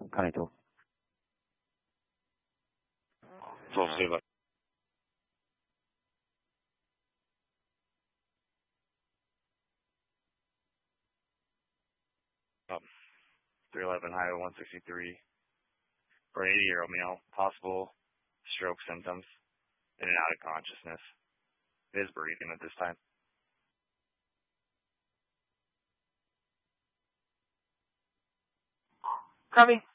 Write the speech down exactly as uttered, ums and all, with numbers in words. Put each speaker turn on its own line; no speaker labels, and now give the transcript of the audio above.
金と。
そうすれば。Um, three eleven Highway one sixty-three. For an eighty-year-old male, possible stroke symptoms, in and out of consciousness. It is breathing at this time.
Copy.